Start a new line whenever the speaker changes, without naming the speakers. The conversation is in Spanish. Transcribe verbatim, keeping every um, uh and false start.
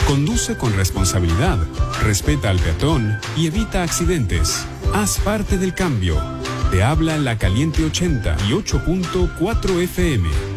Conduce con responsabilidad, respeta al peatón y evita accidentes. Haz parte del cambio. Te habla La Caliente ochenta y ocho punto cuatro F M.